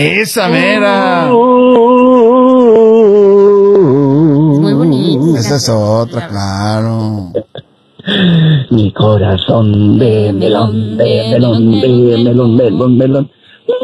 Esa mera. Muy bonito. Esa es otra, claro. Mi corazón de melón, de melón, de melón, melón, melón.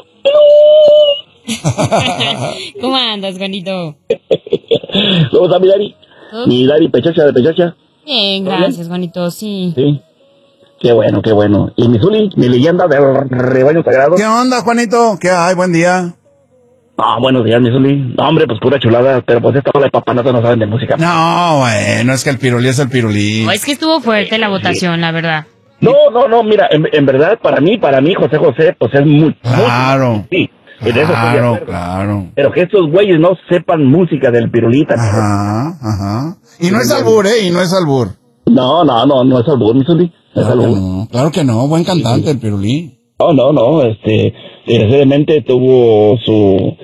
¿Cómo andas, Juanito? ¿Cómo está mi Dari? Mi Dari, pechacha de pechacha. Bien, gracias, Juanito, sí. Sí. Qué bueno, qué bueno. ¿Y mi Zuli, mi leyenda del rebaño sagrado? ¿Qué onda, Juanito? ¿Qué hay? Buen día. Ah, buenos días, mi Zuli. No, hombre, pues pura chulada, pero pues esta hora de papanatas no saben de música. No, bueno, es que el pirulí es el pirulí. Es que estuvo fuerte la votación, la verdad. No, mira, en verdad, para mí, José, pues es muy... Claro. Sí, en eso estoy de acuerdo. Claro. Pero que estos güeyes no sepan música del pirulita. Ajá. Y no es albur, y no es albur. No es albur, mi Zuli. Claro que no, buen cantante el pirulí. No, desgraciadamente tuvo su,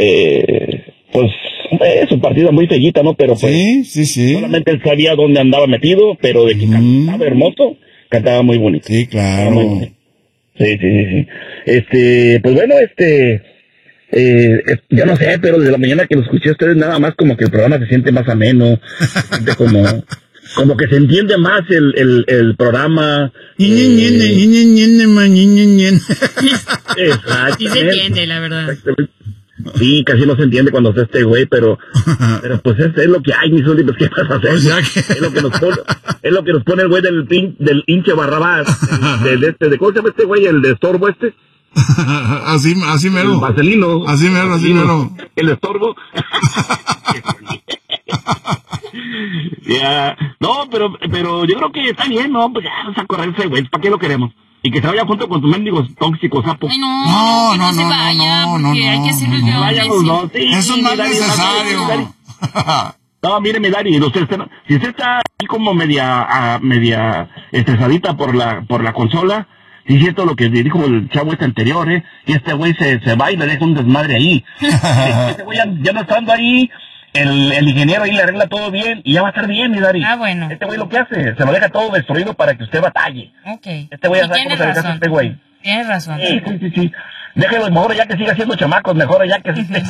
su partida muy fellita, ¿no? Pero pues, sí. solamente él sabía dónde andaba metido, pero de que cantaba hermoso, cantaba muy bonito. Sí, claro. Sí. Pues bueno, yo no sé, pero desde la mañana que lo escuché a ustedes, nada más como que el programa se siente más ameno, se siente como que se entiende más el programa. Exacto. Sí se entiende, la verdad. Sí, casi no se entiende cuando está este güey, pero pues es lo que hay, mi Zuli, pues qué vas a hacer. O sea que... es lo que nos pone el güey del hinche Barrabás, de ¿cómo se llama este güey? El de estorbo así mero. El Marcelino. Así mero. El estorbo. Ya. No, pero yo creo que está bien, ¿no? Pues ya, vamos a correr ese güey, ¿para qué lo queremos? Y que se vaya junto con tus mendigos tóxicos, sapo. Ay, no se vaya, porque hay que hacerlo de vayan los dos, sí. Eso no es necesario. No, mire, mi Dari, si usted está ahí como media estresadita por la consola, sí es cierto lo que dijo el chavo anterior, y este güey se va y le deja un desmadre ahí. Este güey ya no estando ahí, el ingeniero ahí le arregla todo bien y ya va a estar bien, mi Dari. Ah, bueno. Este güey lo que hace, se lo deja todo destruido para que usted batalle. Ok. Este güey ya sabe cómo se deja este güey. Tienes razón. Sí. Déjelo, mejor ya que siga haciendo chamacos, mejor ya que...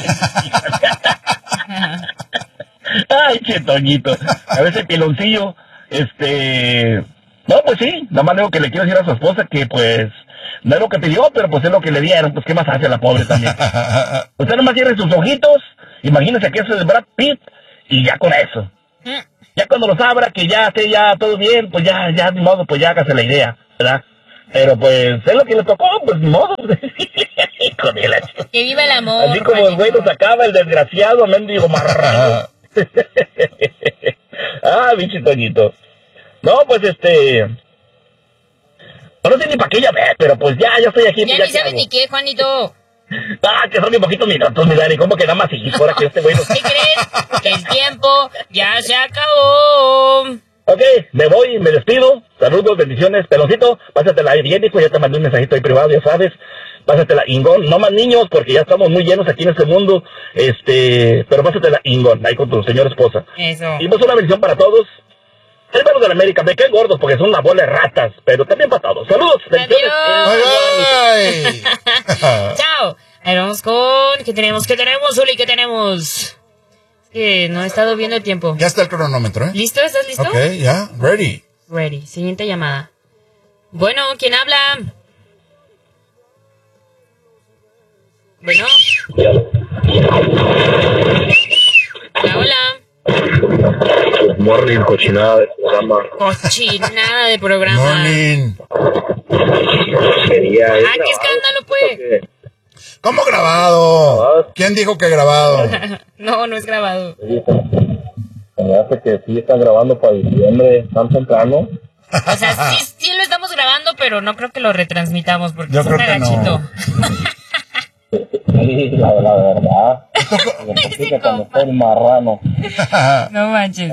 Ay, che, Toñito. A veces piloncillo, No, pues sí, nada más digo que le quiero decir a su esposa que, pues, no es lo que pidió, pero pues es lo que le dieron, pues, ¿qué más hace la pobre también? Usted nomás cierre sus ojitos, imagínese que eso es Brad Pitt, y ya con eso. Ya cuando los abra, que ya esté ya todo bien, pues ya, de modo, pues ya hágase la idea, ¿verdad? Pero pues, es lo que le tocó, pues, de modo. Con él. Que viva el amor. Así como el güey nos acaba, el desgraciado, mendigo marrano. Bicho Toñito. No, pues no sé ni para qué llamé, pero pues ya estoy aquí. Ya ni sabes ni qué, Juanito. Que son bien poquitos minutos, mi Dani. ¿Cómo que nada más y fuera que este güey no... ¿Qué crees? Que el tiempo ya se acabó. Ok, me voy, me despido. Saludos, bendiciones. Peloncito, pásatela bien, hijo. Ya te mandé un mensajito ahí privado, ya sabes. Pásatela ingón. No más niños, porque ya estamos muy llenos aquí en este mundo. Pero pásatela ingón, ahí con tu señora esposa. Eso. Y pues una bendición para todos. Hermanos de la América, me caen gordos porque son una bola de ratas, pero también para todos. Saludos, bendiciones. Bye. Chao. Ahí vamos con... ¿Qué tenemos, Uli? ¿Qué tenemos? No he estado viendo el tiempo. Ya está el cronómetro, ¿eh? ¿Listo? ¿Estás listo? Ok, ya. Ready. Siguiente llamada. Bueno, ¿quién habla? Bueno. Hola. Good morning, cochinada de programa. Cochinada de programa. Morning. Qué escándalo, pues. ¿Cómo grabado? ¿Quién dijo que grabado? No es grabado. Me hace que sí están grabando para diciembre tan temprano. O sea, sí lo estamos grabando, pero no creo que lo retransmitamos porque yo es creo un que agachito. Sí, la verdad. Cuando estoy marrano. No manches.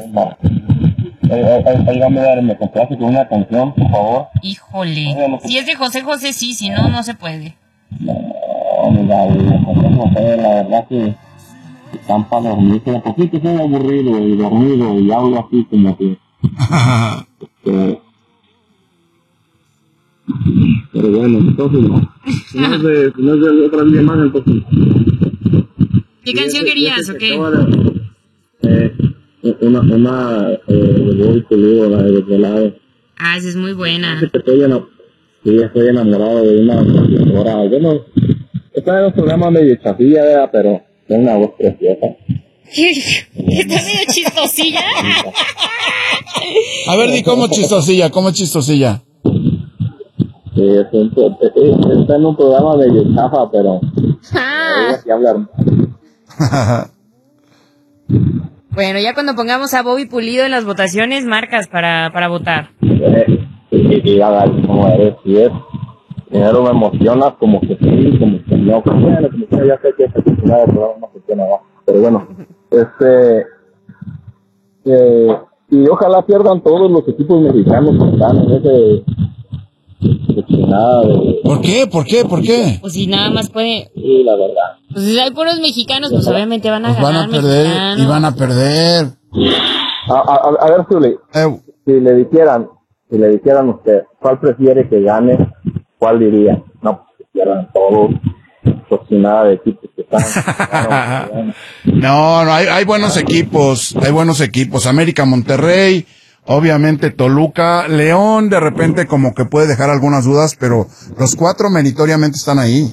Oígame, me complace con una canción, por favor. Híjole. Si es de José, sí, si no, no se puede. No, mira, José, la verdad que están para dormirse. Un poquito soy aburrido y dormido y hablo así como que... pero bueno, entonces no. no es de otra línea más, entonces. ¿Qué canción querías o qué? Una de Bobby Pulido, la de Desvelado. Ah, esa es muy buena. Estoy enamorado de una compositora. Bueno, está en un programa medio chafilla, ¿verdad? Pero tiene una voz preciosa. Está medio chistosilla. A ver, di cómo chistosilla. Sí, está en un programa medio chafa, pero... Hay que hablar. Bueno, ya cuando pongamos a Bobby Pulido en las votaciones, marcas para votar. Y como eres, si es... Primero me emociona, como que sí, como que no. Bueno, como que ya sé que esta oportunidad de programa no funciona, ¿va? Pero bueno, y ojalá pierdan todos los equipos mexicanos que están en ese... ¿Por qué? Pues si nada más puede... Sí, la verdad. Pues si hay puros mexicanos, pues obviamente van a pues ganar. Van a perder. A ver, Zuli, si le dijeran usted, ¿cuál prefiere que gane? ¿Cuál diría? No, pues que pierdan todos. Pues sin nada de equipos que están. No, hay buenos equipos. América, Monterrey, obviamente Toluca, León, de repente como que puede dejar algunas dudas, pero los 4 meritoriamente están ahí.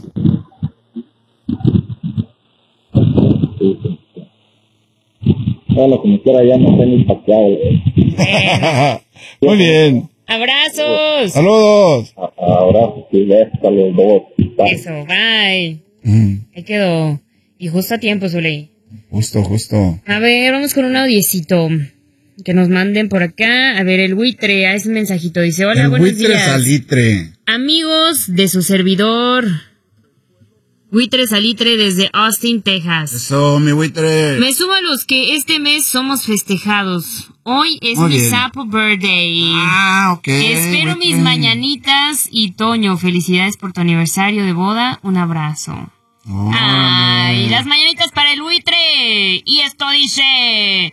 Bueno, como quiera ya no estén impactados. Muy bien. ¡Abrazos! ¡Saludos! Abrazos y besos a los dos. Eso, bye. Ahí quedó. Y justo a tiempo, Zuley. Justo. A ver, vamos con un audiecito que nos manden por acá. A ver, el buitre, a ese mensajito dice: hola, buenos días. El buitre salitre. Amigos de su servidor, Buitre Salitre desde Austin, Texas. Eso, mi buitre. Me sumo a los que este mes somos festejados. Hoy es mi sapo birthday. Ah, ok. Espero mis mañanitas y Toño, felicidades por tu aniversario de boda. Un abrazo. Ay, las mañanitas para el buitre. Y esto dice...